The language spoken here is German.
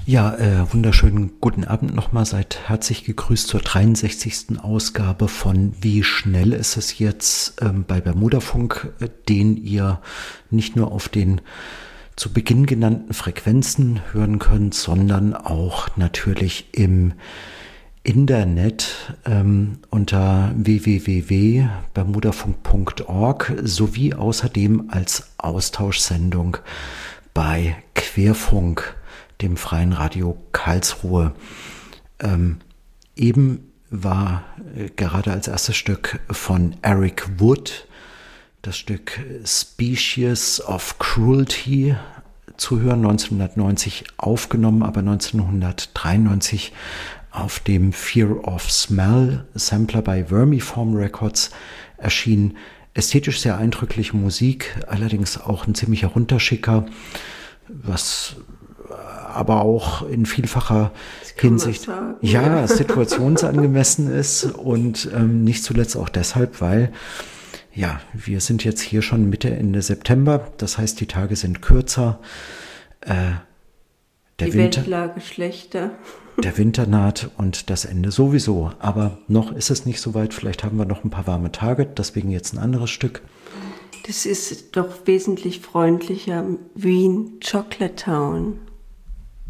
Ja, wunderschönen guten Abend nochmal. Seid herzlich gegrüßt zur 63. Ausgabe von Wie schnell ist es jetzt bei Bermudafunk, den ihr nicht nur auf den zu Beginn genannten Frequenzen hören könnt, sondern auch natürlich im Internet unter www.bermudafunk.org sowie außerdem als Austauschsendung bei Querfunk, dem Freien Radio Karlsruhe. Eben war gerade als erstes Stück von Eric Wood das Stück Species of Cruelty zu hören, 1990 aufgenommen, aber 1993 auf dem Fear of Smell Sampler bei Vermiform Records erschienen. Ästhetisch sehr eindrückliche Musik, allerdings auch ein ziemlicher Runterschicker, was aber auch in vielfacher Hinsicht situationsangemessen ist und nicht zuletzt auch deshalb, weil wir sind jetzt hier schon Mitte, Ende September, das heißt, die Tage sind kürzer, die Weltlage schlechter. Der Winter naht und das Ende sowieso, aber noch ist es nicht so weit, vielleicht haben wir noch ein paar warme Tage, deswegen jetzt ein anderes Stück. Das ist doch wesentlich freundlicher, Wien Chocolate Town.